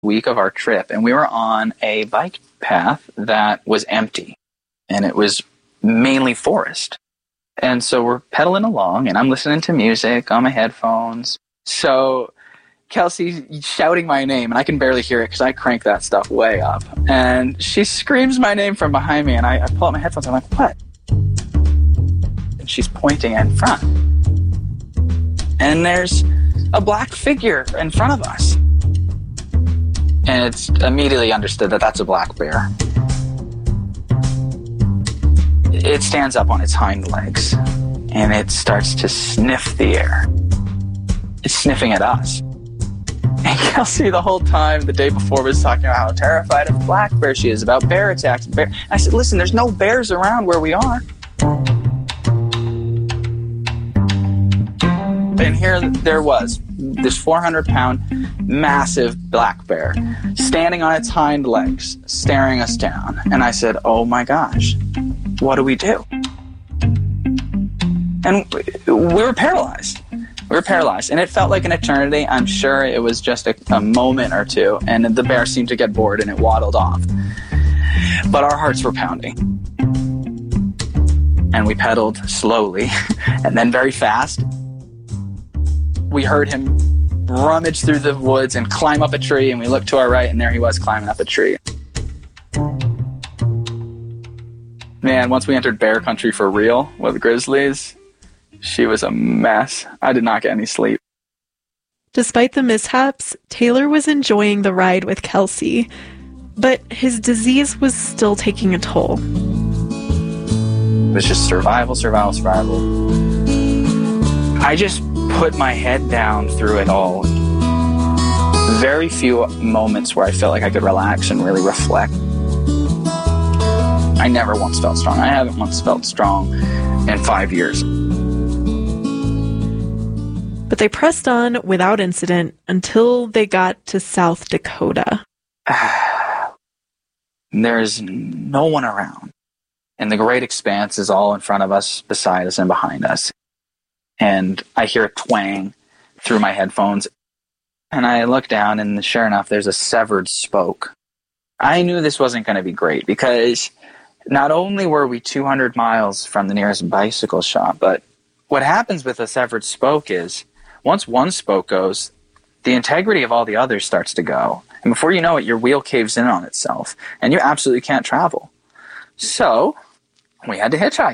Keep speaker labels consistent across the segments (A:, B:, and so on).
A: week of our trip, and we were on a bike path that was empty, and it was mainly forest. And so we're pedaling along, and I'm listening to music on my headphones. So Kelsey's shouting my name, and I can barely hear it because I crank that stuff way up. And she screams my name from behind me, and I pull out my headphones. I'm like, what? And she's pointing in front. And there's a black figure in front of us. And it's immediately understood that that's a black bear. It stands up on its hind legs, and it starts to sniff the air. It's sniffing at us. And Kelsey, the whole time, the day before, was talking about how terrified of black bear she is, about bear attacks. I said, listen, there's no bears around where we are. And here there was this 400-pound massive black bear standing on its hind legs, staring us down. And I said, oh my gosh, what do we do? And we were paralyzed. We were paralyzed, and it felt like an eternity. I'm sure it was just a moment or two, and the bear seemed to get bored, and it waddled off. But our hearts were pounding. And we pedaled slowly, and then very fast. We heard him rummage through the woods and climb up a tree, and we looked to our right, and there he was climbing up a tree. Man, once we entered bear country for real with grizzlies, she was a mess. I did not get any sleep.
B: Despite the mishaps, Taylor was enjoying the ride with Kelsey, but his disease was still taking a toll.
A: It was just survival. I just put my head down through it all. Very few moments where I felt like I could relax and really reflect. I never once felt strong. I haven't once felt strong in 5 years.
B: But they pressed on without incident until they got to South Dakota.
A: There's no one around. And the great expanse is all in front of us, beside us, and behind us. And I hear a twang through my headphones. And I look down, and sure enough, there's a severed spoke. I knew this wasn't going to be great, because not only were we 200 miles from the nearest bicycle shop, but what happens with a severed spoke is, once one spoke goes, the integrity of all the others starts to go. And before you know it, your wheel caves in on itself, and you absolutely can't travel. So we had to hitchhike.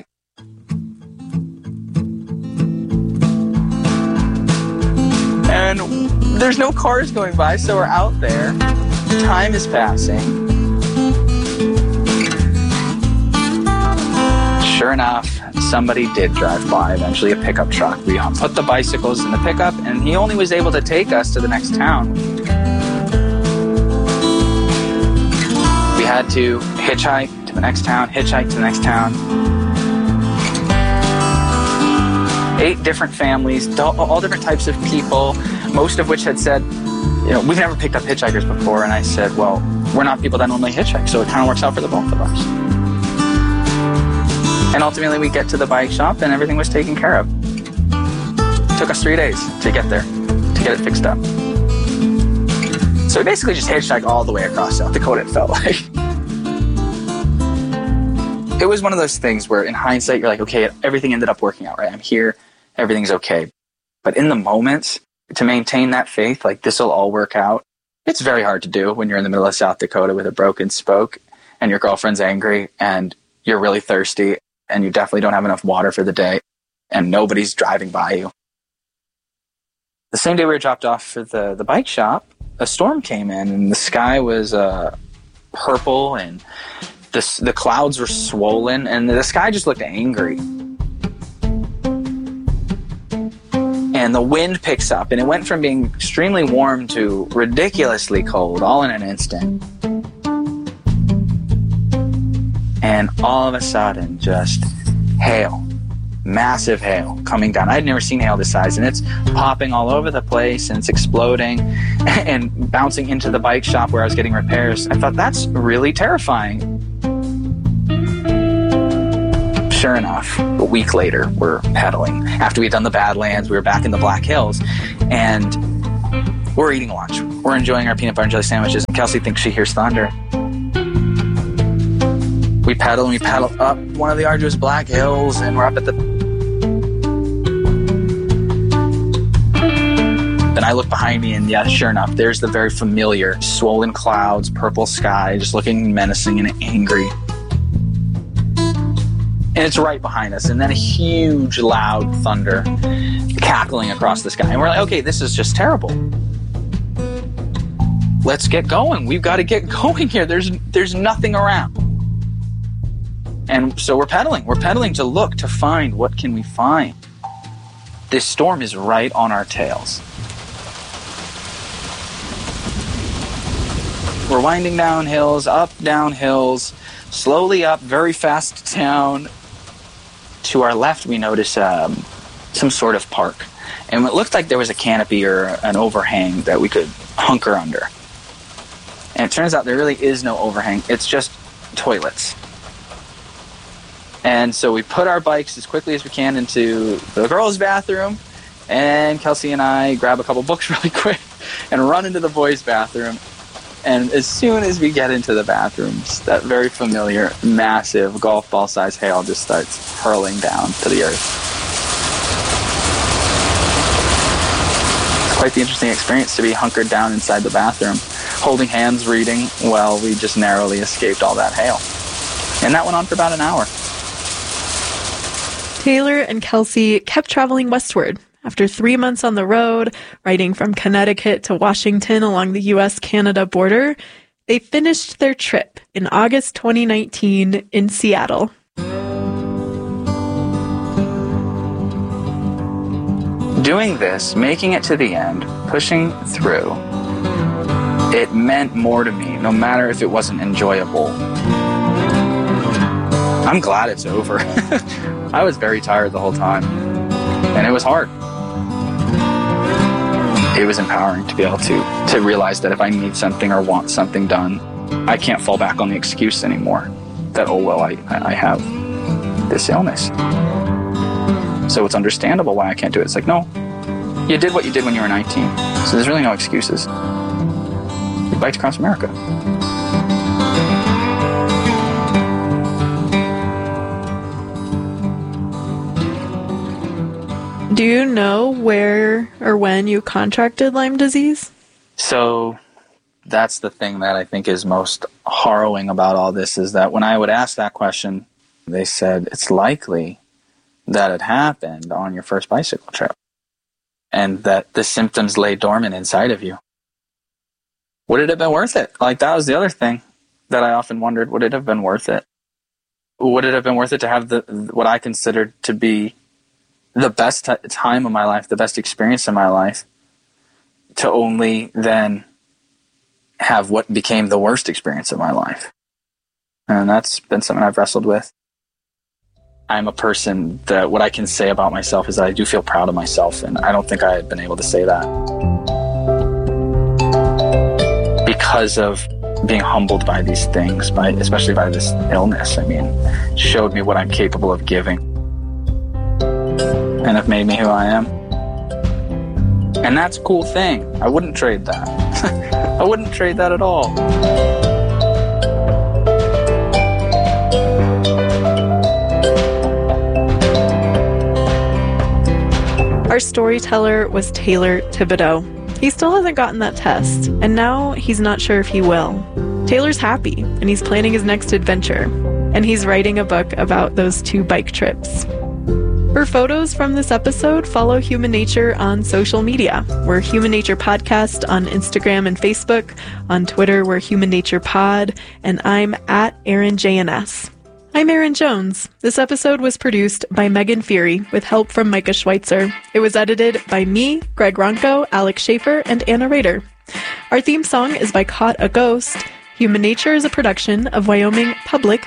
A: And there's no cars going by, so we're out there. Time is passing. Sure enough, somebody did drive by, eventually a pickup truck. We put the bicycles in the pickup, and he only was able to take us to the next town. We had to hitchhike to the next town, hitchhike to the next town. 8 different families, all different types of people, most of which had said, we've never picked up hitchhikers before. And I said, well, we're not people that normally hitchhike, so it kind of works out for the both of us. And ultimately, we get to the bike shop, and everything was taken care of. It took us 3 days to get there, to get it fixed up. So we basically just hitchhiked all the way across South Dakota, it felt like. It was one of those things where, in hindsight, you're like, okay, everything ended up working out, right? I'm here, everything's okay. But in the moment, to maintain that faith, like, this will all work out, it's very hard to do when you're in the middle of South Dakota with a broken spoke, and your girlfriend's angry, and you're really thirsty, and you definitely don't have enough water for the day, and nobody's driving by you. The same day we were dropped off for the bike shop, a storm came in, and the sky was purple, and the clouds were swollen, and the sky just looked angry. And the wind picks up, and it went from being extremely warm to ridiculously cold, all in an instant. And all of a sudden, just hail. Massive hail coming down. I'd never seen hail this size, and it's popping all over the place, and it's exploding and bouncing into the bike shop where I was getting repairs. I thought, that's really terrifying. Sure enough, a week later, we're pedaling. After we'd done the Badlands, we were back in the Black Hills, and We're eating lunch. We're enjoying our peanut butter and jelly sandwiches, and Kelsey thinks she hears thunder. We pedal up one of the arduous black hills, and we're up at the... Then I look behind me, and yeah, sure enough, there's the very familiar swollen clouds, purple sky, just looking menacing and angry. And it's right behind us, and then a huge, loud thunder cackling across the sky. And we're like, okay, this is just terrible. Let's get going. We've got to get going here. There's nothing around. And so we're pedaling. We're pedaling to look, to find. What can we find? This storm is right on our tails. We're winding down hills, up down hills, slowly up, very fast down. To our left, we notice some sort of park. And it looked like there was a canopy or an overhang that we could hunker under. And it turns out there really is no overhang. It's just toilets. And so we put our bikes as quickly as we can into the girls' bathroom, and Kelsey and I grab a couple books really quick and run into the boys' bathroom. And as soon as we get into the bathrooms, that very familiar, massive golf ball-sized hail just starts hurling down to the earth. It's quite the interesting experience to be hunkered down inside the bathroom, holding hands, reading, while we just narrowly escaped all that hail. And that went on for about an hour.
B: Taylor and Kelsey kept traveling westward. After 3 months on the road, riding from Connecticut to Washington along the U.S.-Canada border, they finished their trip in August 2019 in Seattle.
A: Doing this, making it to the end, pushing through, it meant more to me, no matter if it wasn't enjoyable. I'm glad it's over. I was very tired the whole time, and it was hard. It was empowering to be able to realize that if I need something or want something done, I can't fall back on the excuse anymore that, oh, well, I have this illness. So it's understandable why I can't do it. It's like, no, you did what you did when you were 19. So there's really no excuses. You biked across America.
B: Do you know where or when you contracted Lyme disease?
A: So that's the thing that I think is most harrowing about all this, is that when I would ask that question, they said it's likely that it happened on your first bicycle trip and that the symptoms lay dormant inside of you. Would it have been worth it? Like, that was the other thing that I often wondered. Would it have been worth it? Would it have been worth it to have what I considered to be the best time of my life, the best experience in my life, to only then have what became the worst experience of my life? And that's been something I've wrestled with. I'm a person that what I can say about myself is that I do feel proud of myself, and I don't think I had been able to say that because of being humbled by these things, especially by this illness. I mean, it showed me what I'm capable of giving. And have made me who I am. And that's a cool thing. I wouldn't trade that. I wouldn't trade that at all.
B: Our storyteller was Taylor Thibodeau. He still hasn't gotten that test, and now he's not sure if he will. Taylor's happy, and he's planning his next adventure. And he's writing a book about those 2 bike trips. For photos from this episode, follow Human Nature on social media. We're Human Nature Podcast on Instagram and Facebook. On Twitter, we're Human Nature Pod, and I'm at Erin JNS. I'm Erin Jones. This episode was produced by Megan Fury with help from Micah Schweitzer. It was edited by me, Greg Ronco, Alex Schaefer, and Anna Rader. Our theme song is by Caught a Ghost. Human Nature is a production of Wyoming Public